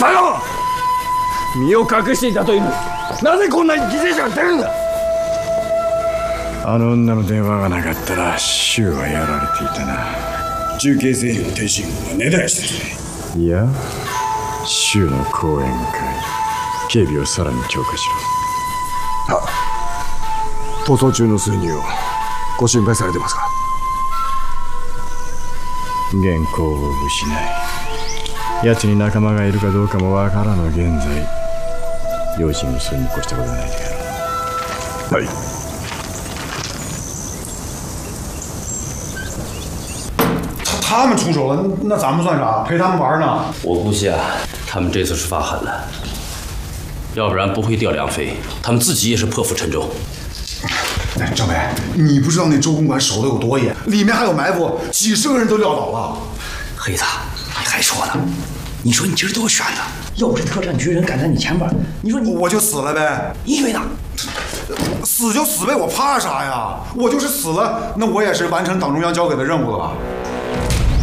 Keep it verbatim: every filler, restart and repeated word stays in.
太郎、身を隠していたというのになぜこんなに犠牲者が出るんだ。 あの女の電話がなかったら柊はやられていたな。 重慶製油の天津軍が根絶やしてる。 いや、柊の講演会、警備をさらに強化しろ。は逃走中の数人をご心配されてますか。 原稿を失い、奴に仲間がいるかどうかもわからぬ現在、用心をするに越したことはないであろう。 はい。 他他们出手了，那咱们算啥？陪他们玩呢？ 我估计啊，他们这次是发狠了，要不然不会调梁飞，他们自己也是破釜沉舟。 哎，张伟，你不知道那周公馆守的有多严，里面还有埋伏，几十个人都撂倒了。 黑子，你还说呢？你说你今儿多悬呢？要不是特战局人赶在你前边，你说你我就死了呗。 你以为呢？ 死就死呗，我怕啥呀？我就是死了，那我也是完成党中央交给的任务了。